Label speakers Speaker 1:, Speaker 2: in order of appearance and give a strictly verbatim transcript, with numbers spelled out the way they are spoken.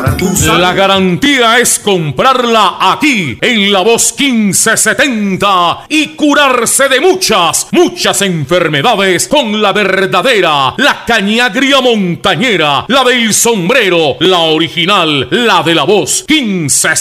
Speaker 1: La garantía es comprarla aquí en La Voz quince setenta y curarse de muchas, muchas enfermedades con la verdadera, la cañagria montañera, la del sombrero, la original, la de La Voz quince setenta.